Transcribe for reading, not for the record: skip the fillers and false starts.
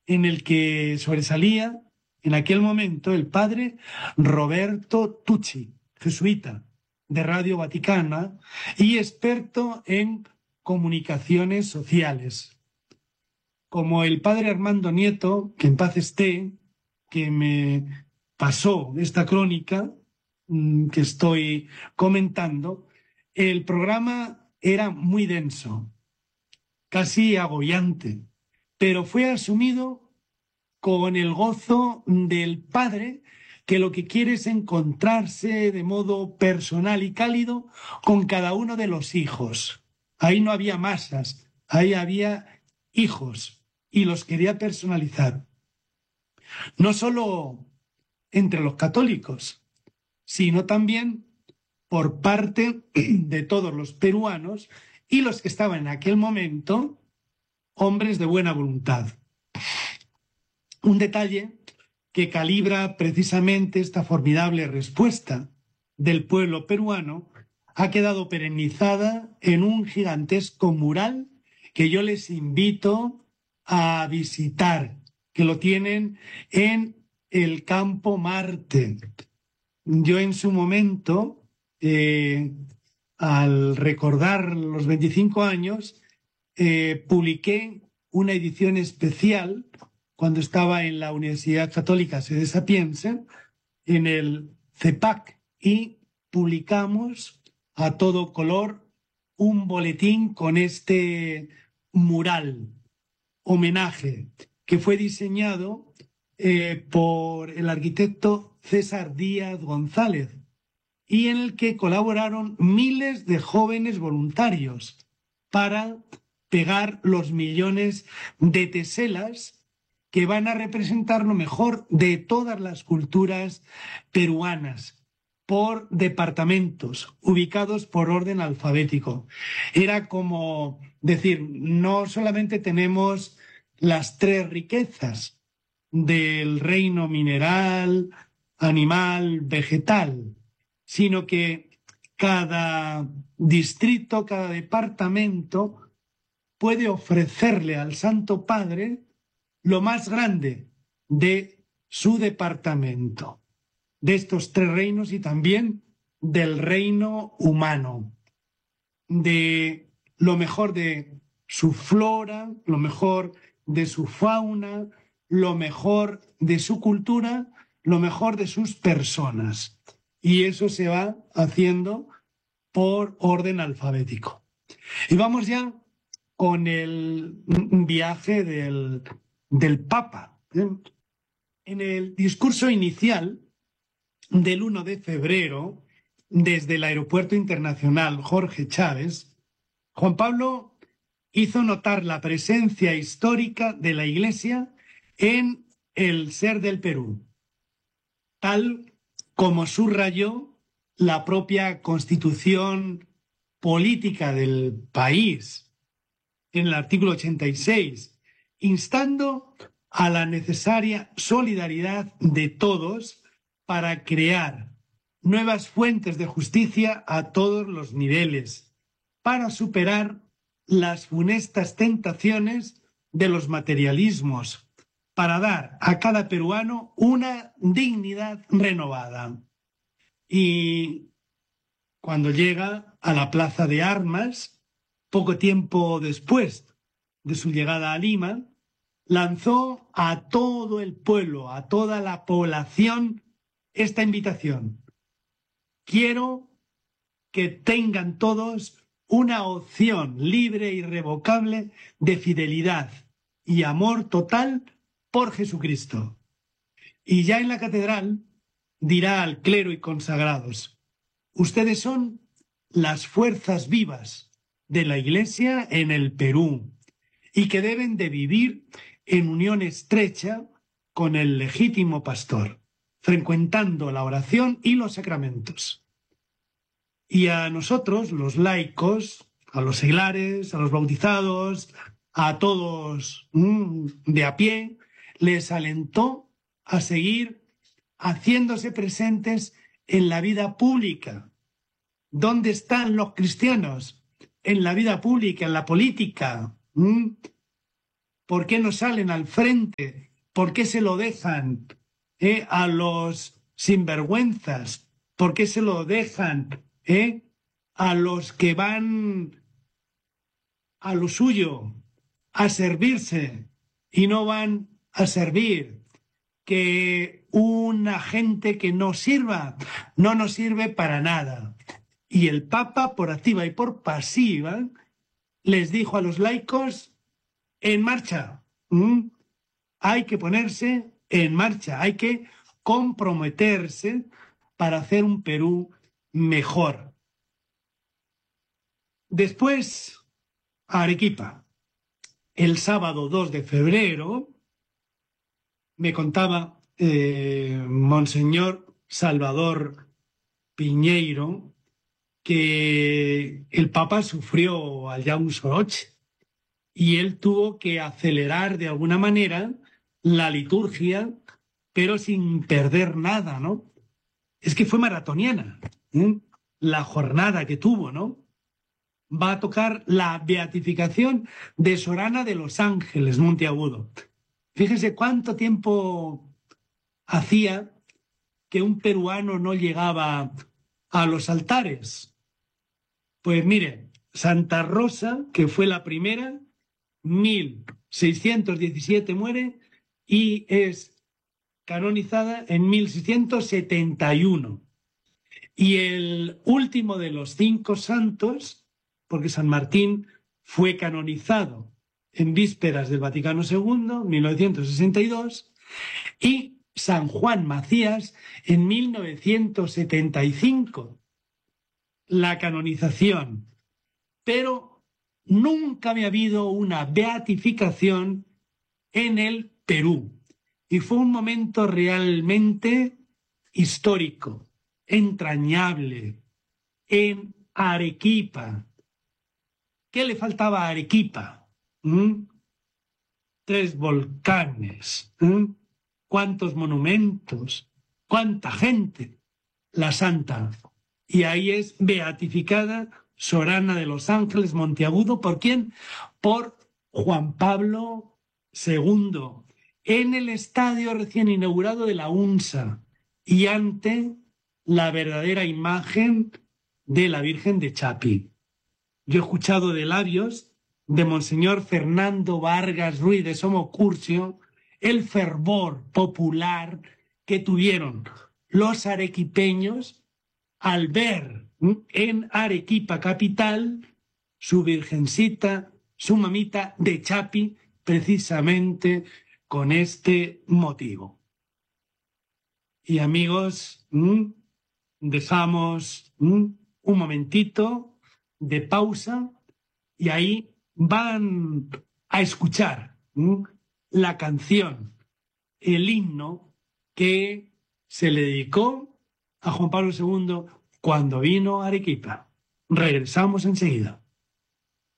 en el que sobresalía en aquel momento el padre Roberto Tucci, jesuita de Radio Vaticana y experto en comunicaciones sociales. Como el padre Armando Nieto, que en paz esté, que me pasó esta crónica que estoy comentando, el programa era muy denso, casi agobiante, pero fue asumido con el gozo del padre que lo que quiere es encontrarse de modo personal y cálido con cada uno de los hijos. Ahí no había masas, ahí había hijos y los quería personalizar. No solo entre los católicos, sino también por parte de todos los peruanos y los que estaban en aquel momento, hombres de buena voluntad. Un detalle que calibra precisamente esta formidable respuesta del pueblo peruano ha quedado perennizada en un gigantesco mural que yo les invito a visitar, que lo tienen en el Campo Marte. Yo en su momento, al recordar los 25 años, publiqué una edición especial cuando estaba en la Universidad Católica Sede Sapienza, en el CEPAC, y publicamos a todo color un boletín con este mural, homenaje, que fue diseñado por el arquitecto César Díaz González y en el que colaboraron miles de jóvenes voluntarios para pegar los millones de teselas que van a representar lo mejor de todas las culturas peruanas por departamentos, ubicados por orden alfabético. Era como decir, no solamente tenemos las tres riquezas del reino mineral, animal, vegetal, sino que cada distrito, cada departamento puede ofrecerle al Santo Padre lo más grande de su departamento, de estos tres reinos y también del reino humano, de lo mejor de su flora, lo mejor de su fauna, lo mejor de su cultura, lo mejor de sus personas. Y eso se va haciendo por orden alfabético. Y vamos ya con el viaje del Papa. En el discurso inicial del 1 de febrero, desde el Aeropuerto Internacional Jorge Chávez, Juan Pablo hizo notar la presencia histórica de la Iglesia en el ser del Perú, tal como subrayó la propia constitución política del país en el artículo 86, instando a la necesaria solidaridad de todos para crear nuevas fuentes de justicia a todos los niveles, para superar las funestas tentaciones de los materialismos, para dar a cada peruano una dignidad renovada. Y cuando llega a la Plaza de Armas, poco tiempo después de su llegada a Lima, lanzó a todo el pueblo, a toda la población, esta invitación. Quiero que tengan todos una opción libre e irrevocable de fidelidad y amor total por Jesucristo. Y ya en la catedral dirá al clero y consagrados: ustedes son las fuerzas vivas de la Iglesia en el Perú y que deben de vivir en unión estrecha con el legítimo pastor, frecuentando la oración y los sacramentos. Y a nosotros, los laicos, a los seglares, a los bautizados, a todos de a pie, les alentó a seguir haciéndose presentes en la vida pública. ¿Dónde están los cristianos? En la vida pública, en la política. ¿Por qué no salen al frente? ¿Por qué se lo dejan a los sinvergüenzas? ¿Por qué se lo dejan a los que van a lo suyo, a servirse y no van a servir? Que una gente que no sirva, no nos sirve para nada. Y el Papa, por activa y por pasiva, les dijo a los laicos, en marcha. Hay que ponerse en marcha, hay que comprometerse para hacer un Perú mejor. Después, Arequipa. El sábado 2 de febrero me contaba Monseñor Salvador Piñeiro que el Papa sufrió allá un soroche y él tuvo que acelerar de alguna manera la liturgia, pero sin perder nada, ¿no? Es que fue maratoniana, la jornada que tuvo, ¿no? Va a tocar la beatificación de Sorana de los Ángeles, Monteagudo. Fíjense cuánto tiempo hacía que un peruano no llegaba a los altares. Pues mire, Santa Rosa, que fue la primera, 1617 muere y es canonizada en 1671. Y el último de los 5 santos, porque San Martín fue canonizado en vísperas del Vaticano II, 1962, y San Juan Macías en 1975, la canonización. Pero nunca había habido una beatificación en el Perú. Y fue un momento realmente histórico, entrañable, en Arequipa. ¿Qué le faltaba a Arequipa? 3 volcanes, cuántos monumentos, cuánta gente, la Santa. Y ahí es beatificada Sorana de los Ángeles Monteagudo. ¿Por quién? Por Juan Pablo II, en el estadio recién inaugurado de la UNSA y ante la verdadera imagen de la Virgen de Chapi. Yo he escuchado de labios de Monseñor Fernando Vargas Ruiz de Somocurcio el fervor popular que tuvieron los arequipeños al ver en Arequipa capital su virgencita, su mamita de Chapi, precisamente con este motivo. Y amigos, dejamos un momentito de pausa y ahí van a escuchar la canción, el himno que se le dedicó a Juan Pablo II cuando vino a Arequipa. Regresamos enseguida.